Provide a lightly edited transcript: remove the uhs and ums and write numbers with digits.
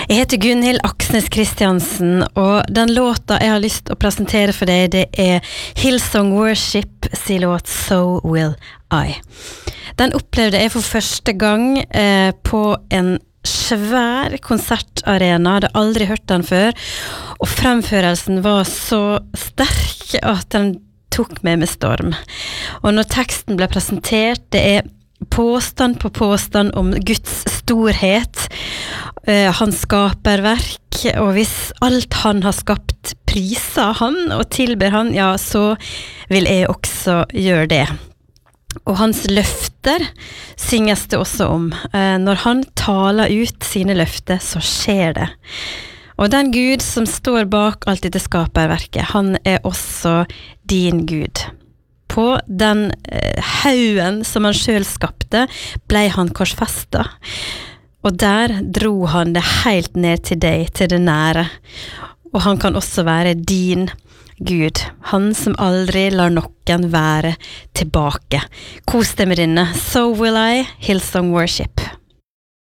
Jeg heter Gunhild Aksnes Kristiansen, og den låta jeg har lyst å presentere for deg, det er Hillsong Worship sin låt So Will I. Den opplevde jeg for første gang på en svær konsertarena, jeg hadde aldri hørt den før, og fremførelsen var så sterk at den tok meg med storm. Og når teksten ble presentert, det er påstand på påstand om Guds storhet, hans skaperverk, og hvis alt han har skapt priser han og tilber han, ja, så vil jeg også gjøre det. Og hans løfter synges det også om. Når han taler ut sine løfter, så skjer det. Og den Gud som står bak alt dette skaperverket, han er også din Gud. På den haugen som han selv skapte, ble han korsfestet. Og der dro han det helt ned til deg, til det nære. Og han kan også være din Gud, han som aldri lar noen være tilbake. Kos deg med denne. So Will I, Hillsong Worship.